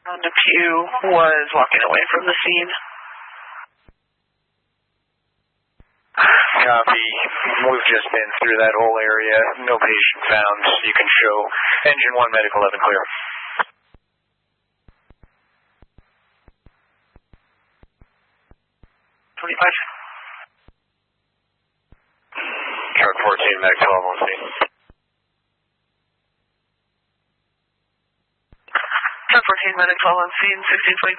Depew was walking away from the scene. Copy. We've just been through that whole area. No patient found. You can show engine 1 medical 11 clear. 25. Truck 14, Mac 12 on scene. Truck 14, medic 12 on scene, 1620.